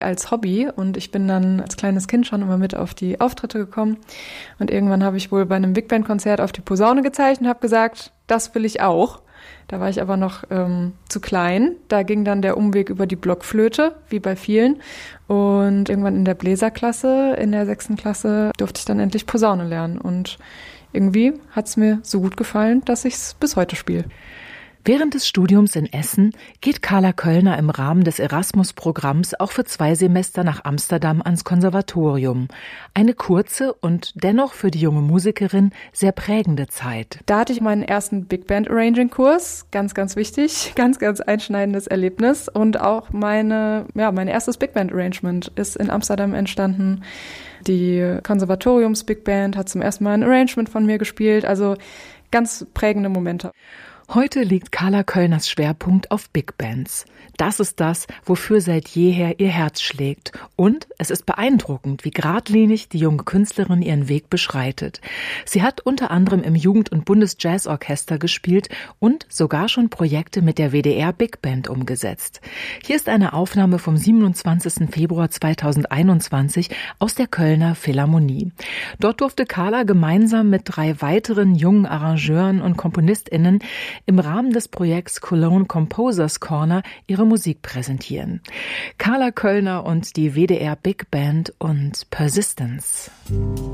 als Hobby und ich bin dann als kleines Kind schon immer mit auf die Auftritte gekommen und irgendwann habe ich wohl bei einem Big Band Konzert auf die Posaune gezeigt und habe gesagt, das will ich auch. Da war ich aber noch zu klein. Da ging dann der Umweg über die Blockflöte, wie bei vielen. Und irgendwann in der Bläserklasse, in der 6. Klasse, durfte ich dann endlich Posaune lernen. Und irgendwie hat es mir so gut gefallen, dass ich es bis heute spiele. Während des Studiums in Essen geht Carla Köllner im Rahmen des Erasmus-Programms auch für 2 Semester nach Amsterdam ans Konservatorium. Eine kurze und dennoch für die junge Musikerin sehr prägende Zeit. Da hatte ich meinen ersten Big Band Arranging-Kurs, ganz, ganz wichtig, ganz, ganz einschneidendes Erlebnis. Und auch mein erstes Big Band Arrangement ist in Amsterdam entstanden. Die Konservatoriums Big Band hat zum ersten Mal ein Arrangement von mir gespielt, also ganz prägende Momente. Heute liegt Carla Köllners Schwerpunkt auf Big Bands. Das ist das, wofür seit jeher ihr Herz schlägt. Und es ist beeindruckend, wie geradlinig die junge Künstlerin ihren Weg beschreitet. Sie hat unter anderem im Jugend- und Bundesjazzorchester gespielt und sogar schon Projekte mit der WDR Big Band umgesetzt. Hier ist eine Aufnahme vom 27. Februar 2021 aus der Kölner Philharmonie. Dort durfte Carla gemeinsam mit 3 weiteren jungen Arrangeuren und KomponistInnen im Rahmen des Projekts Cologne Composers Corner ihre Musik präsentieren. Carla Köllner und die WDR Big Band und Persistence.